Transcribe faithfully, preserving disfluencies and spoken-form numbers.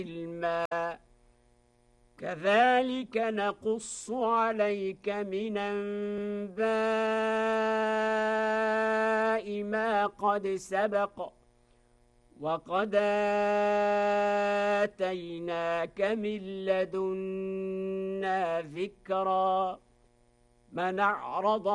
علما كذلك نقص عليك من أنباء ما قد سبق وقد آتيناك من لدنا ذكرا من أعرض